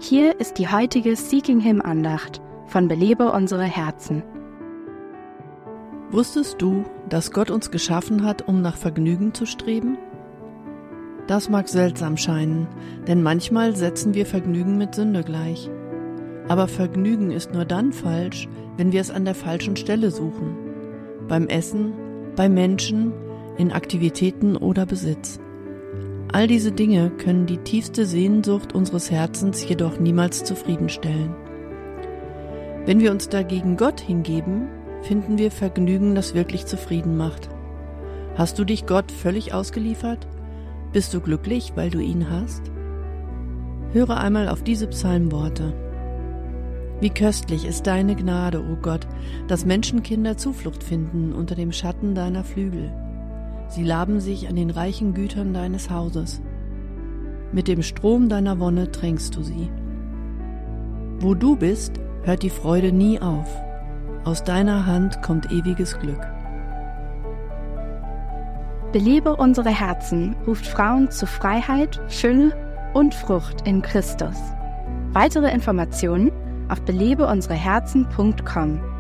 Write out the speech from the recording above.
Hier ist die heutige Seeking Him Andacht von Belebe unsere Herzen. Wusstest du, dass Gott uns geschaffen hat, um nach Vergnügen zu streben? Das mag seltsam scheinen, denn manchmal setzen wir Vergnügen mit Sünde gleich. Aber Vergnügen ist nur dann falsch, wenn wir es an der falschen Stelle suchen. Beim Essen, bei Menschen, in Aktivitäten oder Besitz. All diese Dinge können die tiefste Sehnsucht unseres Herzens jedoch niemals zufriedenstellen. Wenn wir uns dagegen Gott hingeben, finden wir Vergnügen, das wirklich zufrieden macht. Hast du dich Gott völlig ausgeliefert? Bist du glücklich, weil du ihn hast? Höre einmal auf diese Psalmworte. Wie köstlich ist deine Gnade, o Gott, dass Menschenkinder Zuflucht finden unter dem Schatten deiner Flügel. Sie laben sich an den reichen Gütern deines Hauses. Mit dem Strom deiner Wonne tränkst du sie. Wo du bist, hört die Freude nie auf. Aus deiner Hand kommt ewiges Glück. Belebe unsere Herzen ruft Frauen zu Freiheit, Fülle und Frucht in Christus. Weitere Informationen auf belebeunsereherzen.com.